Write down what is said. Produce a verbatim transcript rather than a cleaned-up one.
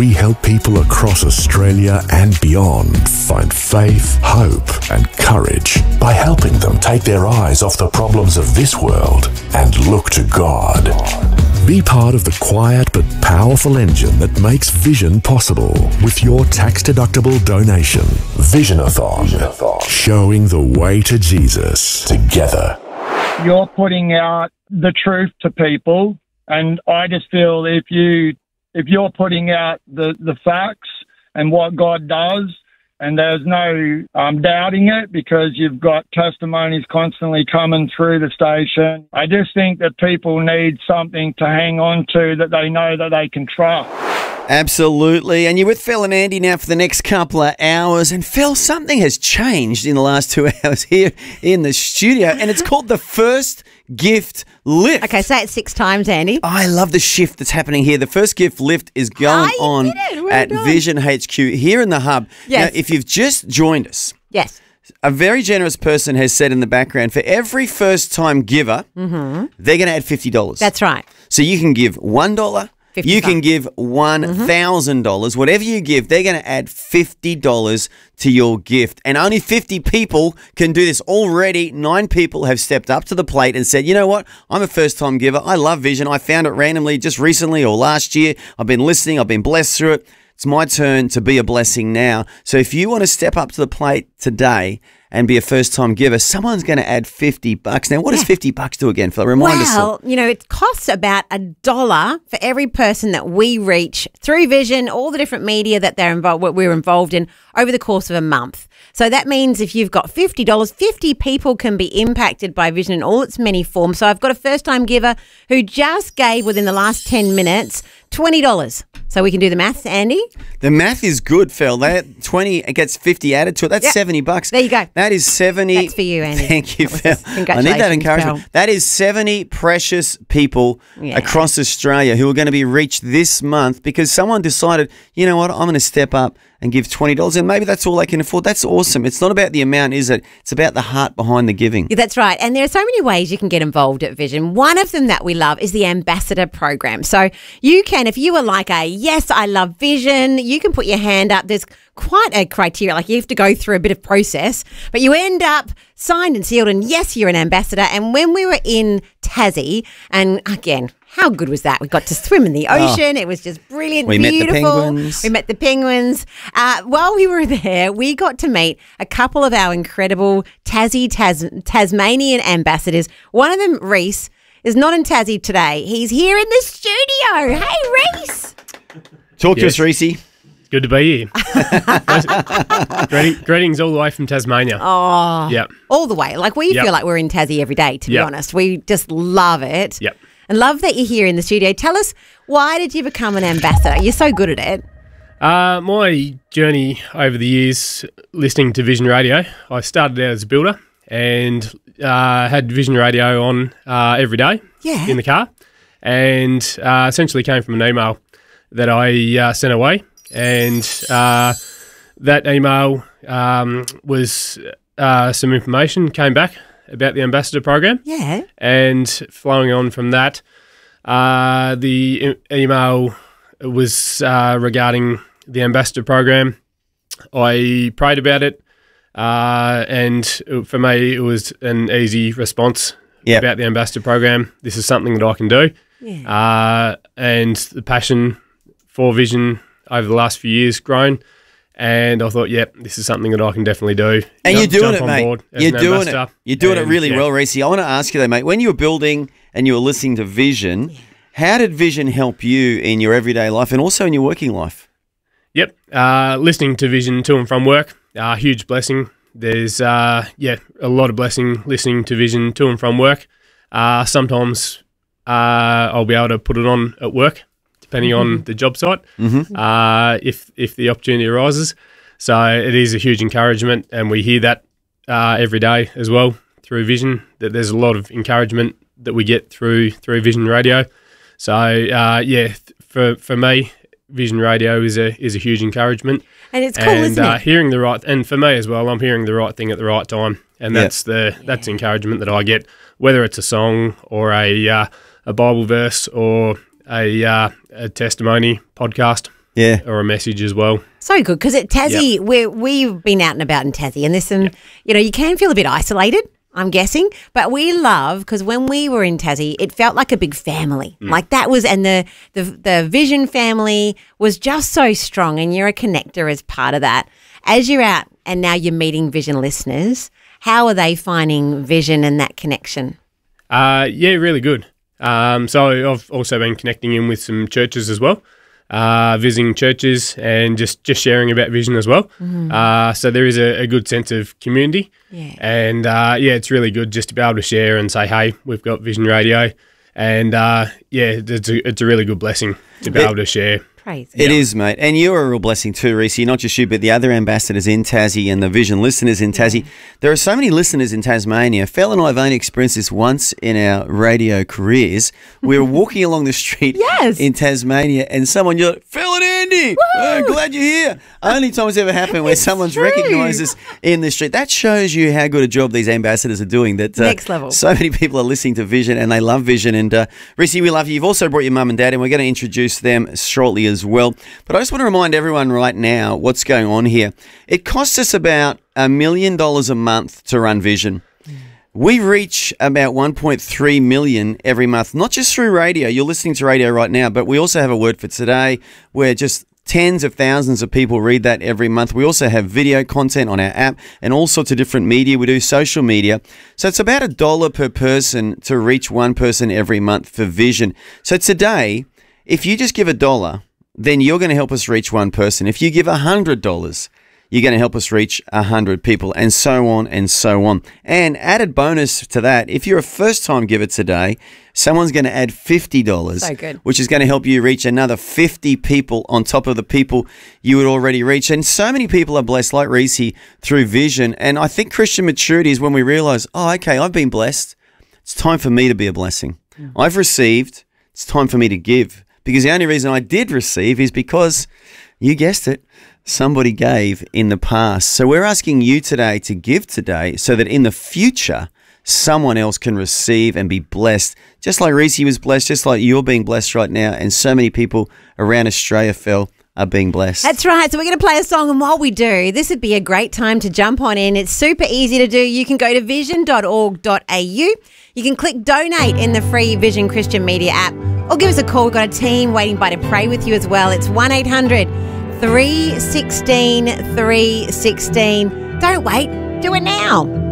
we help people across Australia and beyond find faith, hope, and courage by helping them take their eyes off the problems of this world and look to God. Be part of the quiet but powerful engine that makes vision possible with your tax-deductible donation. Visionathon, Visionathon, showing the way to Jesus together. You're putting out the truth to people, and I just feel if you if you're putting out the, the facts and what God does, and there's no um, doubting it because you've got testimonies constantly coming through the station. I just think that people need something to hang on to that they know that they can trust. Absolutely. And you're with Phil and Andy now for the next couple of hours. And Phil, something has changed in the last two hours here in the studio, and it's called the First Gift Lift. Okay, say it six times, Andy. I love the shift that's happening here. The First Gift Lift is going Oh, you on did it. Well at done. Vision H Q here in the hub. Yes. Now, if you've just joined us, Yes. a very generous person has said in the background, for every first-time giver, they're going to add fifty dollars. That's right. So you can give one dollar. You fifty-five. can give one thousand dollars. Whatever you give, they're going to add fifty dollars to your gift. And only fifty people can do this. Already, nine people have stepped up to the plate and said, you know what? I'm a first-time giver. I love Vision. I found it randomly just recently or last year. I've been listening. I've been blessed through it. It's my turn to be a blessing now. So if you want to step up to the plate today and be a first-time giver, someone's going to add fifty bucks. Now, what does fifty bucks do again, Phil? Remind us. Well, you know, it costs about a dollar for every person that we reach through Vision, all the different media that they're involved, what we're involved in over the course of a month. So that means if you've got fifty dollars, fifty people can be impacted by Vision in all its many forms. So I've got a first-time giver who just gave within the last ten minutes twenty dollars. So we can do the maths, Andy. The math is good, Phil. That twenty, it gets fifty added to it. That's Yep. seventy bucks. There you go. That is seventy. That's for you, Andy. Thank you, That was Phil. just- I need that congratulations, encouragement. Phil. That is seventy precious people Yeah. across Australia who are going to be reached this month because someone decided, you know what, I'm going to step up and give twenty dollars, and maybe that's all they can afford. That's awesome. It's not about the amount, is it? It's about the heart behind the giving. Yeah, that's right. And there are so many ways you can get involved at Vision. One of them that we love is the Ambassador Program. So you can, if you are like a, yes, I love Vision, you can put your hand up. There's quite a criteria. Like you have to go through a bit of process, but you end up signed and sealed and yes, you're an ambassador. And when we were in Tassie, and again, how good was that? We got to swim in the ocean. It was just brilliant, We met the beautiful. penguins. We met the penguins. Uh, while we were there, we got to meet a couple of our incredible Tassie Tas- Tasmanian ambassadors. One of them, Reese, is not in Tassie today. He's here in the studio. Hey, Reese. Talk to Yes. us, Reese. Good to be here. Greeting, greetings all the way from Tasmania. Oh, Yep. all the way. Like we Yep. feel like we're in Tassie every day, to be Yep. honest. We just love it. Yep. And love that you're here in the studio. Tell us, why did you become an ambassador? You're so good at it. Uh, my journey over the years listening to Vision Radio, I started out as a builder and uh, had Vision Radio on uh, every day Yeah. in the car, and uh, essentially came from an email that I uh, sent away, and uh, that email um, was uh, some information came back about the Ambassador Program. Yeah. And flowing on from that, uh, the e- email was uh, regarding the Ambassador Program. I prayed about it, uh, and for me, it was an easy response Yep. about the Ambassador Program. This is something that I can do. Yeah. Uh, and the passion for Vision over the last few years grown. And I thought, yep, this is something that I can definitely do. And Jump- you're doing jump it, on mate. board as You're an doing it. ambassador. You're doing it And, really yeah. well, Reese. I want to ask you though, mate, when you were building and you were listening to Vision, how did Vision help you in your everyday life and also in your working life? Yep. Uh, listening to Vision to and from work, uh, huge blessing. There's, uh, yeah, a lot of blessing listening to Vision to and from work. Uh, sometimes uh, I'll be able to put it on at work, depending on the job site, Mm-hmm. uh, if if the opportunity arises. So it is a huge encouragement, and we hear that uh, every day as well through Vision, that there's a lot of encouragement that we get through through Vision Radio. So, uh, yeah, th- for for me, Vision Radio is a is a huge encouragement. And it's cool, and isn't uh, it? hearing the right, and for me as well, I'm hearing the right thing at the right time, and Yeah. that's the that's encouragement that I get, whether it's a song or a uh, a Bible verse or a uh, a testimony podcast. Yeah. or a message as well. So good, because at Tassie, we're, we've been out and about in Tassie, and there's some, you know, you can feel a bit isolated, I'm guessing, but we love, because when we were in Tassie, it felt like a big family. Mm. Like that was, and the, the, the Vision family was just so strong, and you're a connector as part of that. As you're out and now you're meeting Vision listeners, how are they finding Vision and that connection? Uh, yeah, really good. Um, so I've also been connecting in with some churches as well, uh, visiting churches and just, just sharing about Vision as well. Mm-hmm. Uh, so there is a, a good sense of community. Yeah. And, uh, yeah, it's really good just to be able to share and say, hey, we've got Vision Radio. And, uh, yeah, it's a, it's a really good blessing to be It- able to share. Praise. It is, mate. And you're a real blessing too, Reese. Not just you, but the other ambassadors in Tassie and the Vision listeners in Tassie. There are so many listeners in Tasmania. Phil and I have only experienced this once in our radio careers. We were walking along the street Yes. in Tasmania and someone yelled, Phil and Andy, oh, glad you're here. Only time it's ever happened where It's someone's true. recognised us in the street. That shows you how good a job these ambassadors are doing. That uh, Next level. So many people are listening to Vision and they love Vision. And uh, Reese, we love you. You've also brought your mum and dad, and we're going to introduce them shortly as well. But I just want to remind everyone right now what's going on here. It costs us about a million dollars a month to run Vision. We reach about one point three million every month, not just through radio. You're listening to radio right now, but we also have a word for today where just tens of thousands of people read that every month. We also have video content on our app and all sorts of different media. We do social media. So it's about a dollar per person to reach one person every month for Vision. So today, if you just give a dollar, then you're going to help us reach one person. If you give one hundred dollars, you're going to help us reach one hundred people, and so on and so on. And added bonus to that, if you're a first-time giver today, someone's going to add fifty dollars, So good. which is going to help you reach another fifty people on top of the people you would already reach. And so many people are blessed, like Reese, through Vision. And I think Christian maturity is when we realize, oh, okay, I've been blessed. It's time for me to be a blessing. Mm. I've received. It's time for me to give. Because the only reason I did receive is because, you guessed it, somebody gave in the past. So we're asking you today to give today so that in the future, someone else can receive and be blessed. Just like Reese was blessed, just like you're being blessed right now. And so many people around Australia, Phil, are being blessed. That's right. So we're going to play a song, and while we do, this would be a great time to jump on in. It's super easy to do. You can go to vision dot org dot a u. You can click donate in the free Vision Christian Media app, or give us a call. We've got a team waiting by to pray with you as well. It's one eight hundred three one six three one six. Don't wait. Do it now.